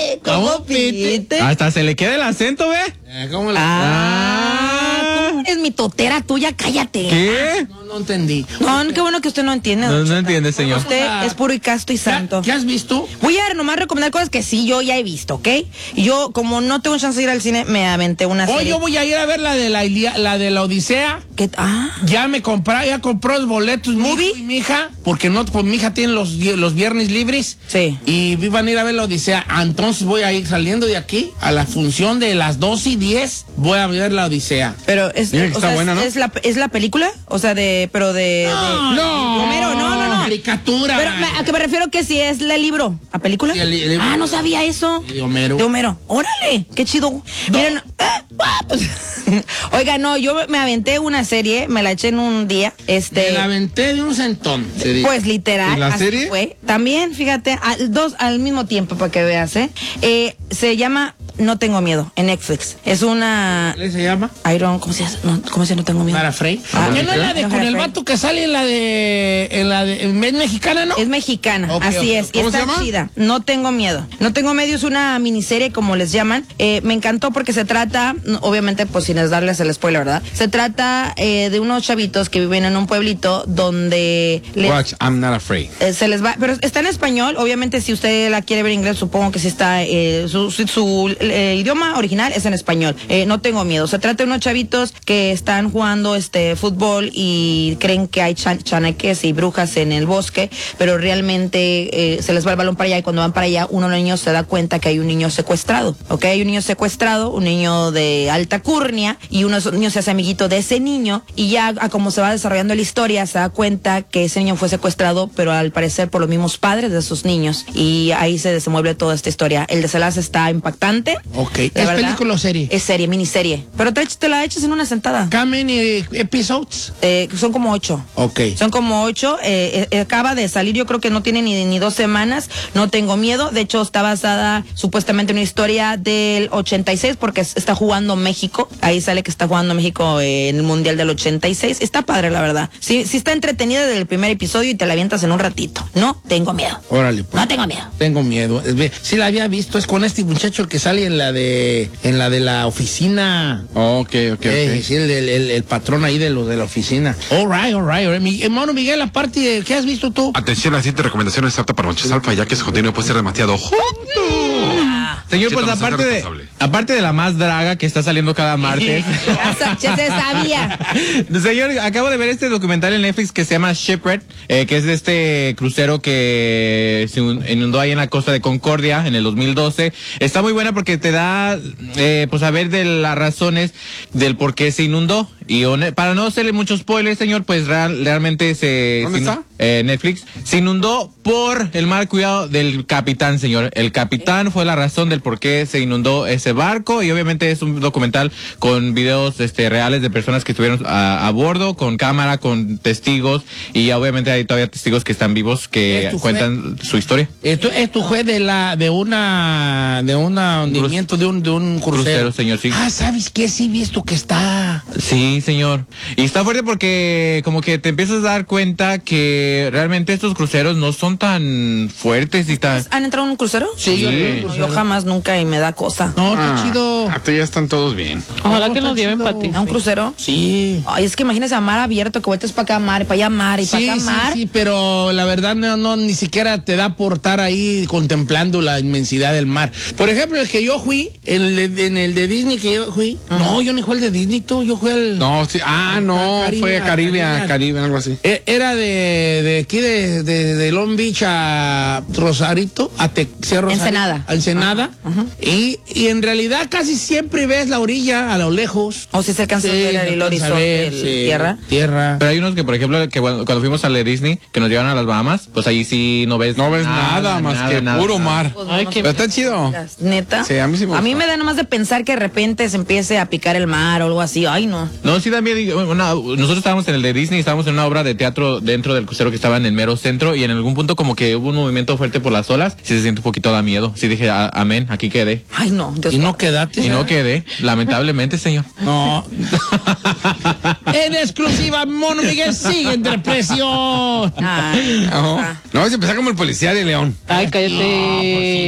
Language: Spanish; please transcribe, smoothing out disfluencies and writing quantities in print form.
¿Cómo pite? Hasta se le queda el acento, ¿ve? ¿Cómo ¿Cómo eres mi totera tuya? Cállate. ¿Qué? No entendí. No, qué bueno que usted no entiende. No entiende, señor. Usted es puro y casto y santo. ¿Qué has visto? Voy a nomás recomendar cosas que sí yo ya he visto, ¿ok? Y yo, como no tengo chance de ir al cine, me aventé una Hoy serie. yo voy a ir a ver la de la Odisea. ¿Qué? Ya compró los boletos ¿Movie? mi hija, porque no, pues mi hija tiene los viernes libres. Sí. Y van a ir a ver la Odisea. Entonces voy a ir saliendo de aquí a la función de las 2:10. Voy a ver la Odisea. Pero es, Mira que o está sea, buena, ¿no? es la película, o sea, No, Homero, no. Caricatura. Pero ¿a qué me refiero que si es el libro? ¿A película? Sí, el libro. No sabía eso. De Homero. De Homero. Órale, qué chido. Miren, oiga, no, yo me aventé una serie, me la eché en un día. Me la aventé de un centón. se dice. Pues literal, ¿Y la así serie? fue. También, fíjate, dos al mismo tiempo para que veas, se llama No Tengo Miedo en Netflix. Es una ¿Qué se llama? ¿cómo se llama? No Tengo Miedo. Mara Frey. ¿Qué no es la de No, con Mara el Frey. vato que sale en la de es mexicana, ¿no? Es mexicana, Ok, así ok. es. Y ¿Cómo se está llama? chida. No Tengo Miedo. No Tengo Miedo es una miniserie, como les llaman. Me encantó porque se trata, obviamente, pues sin darles el spoiler, ¿verdad? Se trata de unos chavitos que viven en un pueblito donde Watch, I'm not afraid. se les va, pero está en español. Obviamente, si usted la quiere ver en inglés, supongo que sí está. Su idioma original es en español. No Tengo Miedo. Se trata de unos chavitos que están jugando fútbol y creen que hay chaneques y brujas en el bosque, pero realmente se les va el balón para allá y cuando van para allá, uno de los niños se da cuenta que hay un niño secuestrado. ¿Ok? Hay un niño secuestrado, un niño de alta curnia, y uno de esos niños se hace amiguito de ese niño, y ya a como se va desarrollando la historia, se da cuenta que ese niño fue secuestrado, pero al parecer por los mismos padres de esos niños, y ahí se desenvuelve toda esta historia. El desenlace está impactante. Ok. De ¿Es verdad. película o serie? Es serie, miniserie. Pero te la echas en una sentada. How many episodes? Son como 8. Ok. Son como 8. Acaba de salir, yo creo que no tiene ni 2 semanas. No Tengo Miedo. De hecho, está basada supuestamente en una historia del 86, porque está jugando México. Ahí sale que está jugando México en el Mundial del 86. Está padre, la verdad. Sí está entretenida desde el primer episodio y te la avientas en un ratito. No Tengo Miedo. Órale, pues. No tengo miedo. Tengo miedo. Sí la había visto, es con este muchacho que sale en la de la oficina. Ok. Sí, el patrón ahí de los de la oficina. All right. Mi hermano Miguel, aparte de ¿qué has visto tú? Atención, la siguiente recomendación es apta para machos alfa, ya que su contenido puede ser demasiado Señor, pues Siento bastante responsable. aparte de la más draga que está saliendo cada martes. Ya se sabía. Señor, acabo de ver este documental en Netflix que se llama Shipwreck, que es de este crucero que se inundó ahí en la costa de Concordia en el 2012. Está muy buena porque te da, pues a ver de las razones del por qué se inundó. Y para no hacerle mucho spoiler, señor, pues realmente ¿Dónde está? Netflix. Se inundó por el mal cuidado del capitán, señor. El capitán fue la razón del por qué se inundó ese barco, y obviamente es un documental con videos reales de personas que estuvieron a bordo, con cámara, con testigos, y obviamente hay todavía testigos que están vivos que cuentan su historia. Esto fue de un hundimiento de un crucero, señor, sí. ¿Sabes qué? Sí, visto que está. Sí, señor. Y está fuerte porque como que te empiezas a dar cuenta que realmente estos cruceros no son tan fuertes y tan... ¿Han entrado en un crucero? Sí. No, yo jamás, nunca, y me da cosa. No, está chido. Hasta ya están todos bien. Ojalá que nos lleven para ti. ¿A un crucero? Sí. Ay, es que imagínese a mar abierto, que vueltas para acá mar, y para allá mar, y para acá mar. Sí, pero la verdad no ni siquiera te da por estar ahí contemplando la inmensidad del mar. Por ejemplo, el que yo fui, en el de Disney que yo fui, no, yo ni fui al de Disney, yo fui al... No, sí. No, fue a Caribe, algo así. Era de aquí de Long Beach a Rosarito, a Ensenada. A Ensenada. Y en realidad casi siempre ves la orilla a lo lejos. O si se alcanza a ver el horizonte, tierra. Pero hay unos que, por ejemplo, que cuando fuimos al de Disney, que nos llevaron a las Bahamas, pues ahí sí no ves nada más que puro mar. Ay, Pero está chido. ¿Neta? Sí, a mí sí me gusta. A mí me da nomás de pensar que de repente se empiece a picar el mar o algo así. Ay, no. No, sí también, nosotros estábamos en el de Disney, estábamos en una obra de teatro dentro del crucero que estaba en el mero centro, y en algún punto como que hubo un movimiento fuerte por las olas, sí se siente un poquito da miedo. Sí dije, amén, aquí quedé. Ay, no. Dios Y no mío. quedaste. Y no quedé, lamentablemente, señor. No. En exclusiva, Mono Miguel sigue entre presión. Ay, No, se empezó como el policía de León. Ay, cállate.